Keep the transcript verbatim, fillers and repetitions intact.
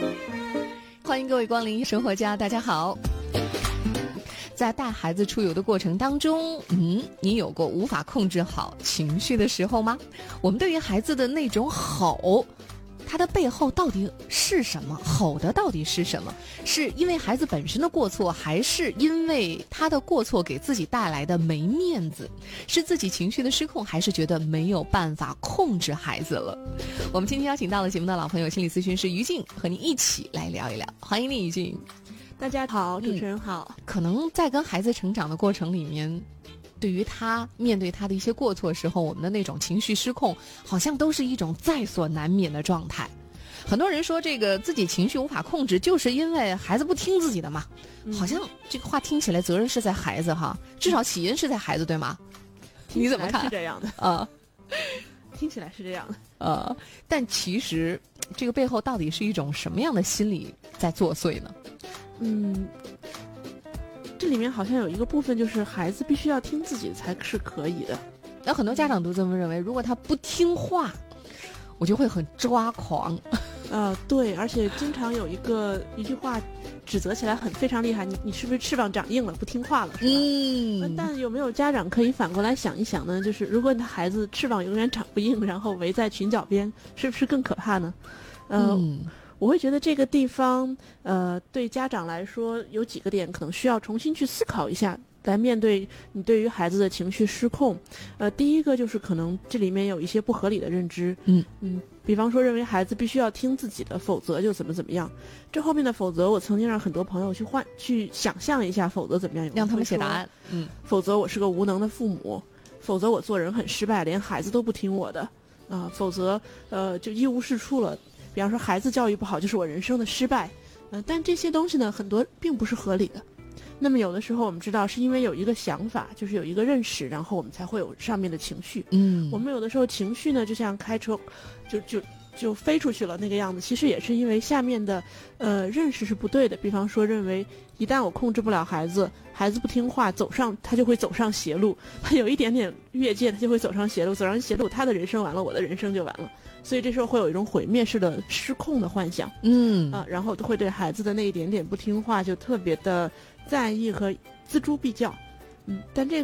欢迎各位光临生活家，大家好。在带孩子出游的过程当中，嗯，你有过无法控制好情绪的时候吗？我们对于孩子的那种吼，它的背后到底是什么？吼的到底是什么？是因为孩子本身的过错，还是因为他的过错给自己带来的没面子？是自己情绪的失控，还是觉得没有办法控制孩子了？我们今天邀请到了节目的老朋友，心理咨询师于静，和您一起来聊一聊。欢迎你，于静。 大家好，主持人好。 嗯、可能在跟孩子成长的过程里面，对于他面对他的一些过错时候，我们的那种情绪失控好像都是一种在所难免的状态。很多人说这个自己情绪无法控制，就是因为孩子不听自己的嘛、嗯、好像这个话听起来责任是在孩子哈，至少起因是在孩子，对吗？你怎么看？ 是这样的啊、 呃，听起来是这样的呃，但其实这个背后到底是一种什么样的心理在作祟呢？ 嗯，这里面好像有一个部分就是孩子必须要听自己才是可以的。 那很多家长都这么认为，如果他不听话，我就会很抓狂。 呃，对，而且经常有一个一句话指责起来很非常厉害，你你是不是翅膀长硬了，不听话了，是吧？嗯。但有没有家长可以反过来想一想呢？就是如果你的孩子翅膀永远长不硬，然后围在裙角边，是不是更可怕呢？呃。嗯，我会觉得这个地方，呃，对家长来说有几个点可能需要重新去思考一下，来面对你对于孩子的情绪失控。呃，第一个就是可能这里面有一些不合理的认知，嗯嗯，比方说认为孩子必须要听自己的，否则就怎么怎么样。这后面的否则，我曾经让很多朋友去换去想象一下，否则怎么样？ 让他们写答案。嗯， 否则我是个无能的父母，否则我做人很失败，连孩子都不听我的啊、呃，否则呃就一无是处了。比方说孩子教育不好就是我人生的失败，呃，但这些东西呢很多并不是合理的。那么有的时候我们知道是因为有一个想法，就是有一个认识，然后我们才会有上面的情绪。嗯，我们有的时候情绪呢就像开车就就就飞出去了那个样子，其实也是因为下面的呃认识是不对的。比方说认为一旦我控制不了孩子，孩子不听话，走上他就会走上邪路，他有一点点越界他就会走上邪路，走上邪路他的人生完了，我的人生就完了。所以这时候会有一种毁灭式的失控的幻想，嗯啊，然后会对孩子的那一点点不听话就特别的在意和锱铢必较，嗯，但这